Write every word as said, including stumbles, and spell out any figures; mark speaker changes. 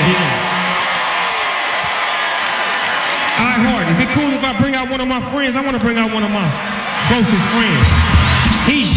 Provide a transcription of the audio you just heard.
Speaker 1: All right, Hard, is it cool if I bring out one of my friends? I want to bring out one of my closest friends. He's